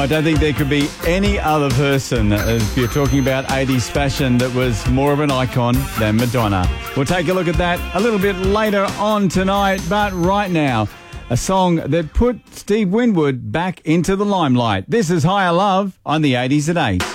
I don't think there could be any other person, if you're talking about 80s fashion, that was more of an icon than Madonna. We'll take a look at that a little bit later on tonight, but right now, a song that put Steve Winwood back into the limelight. This is Higher Love on the 80s at 8.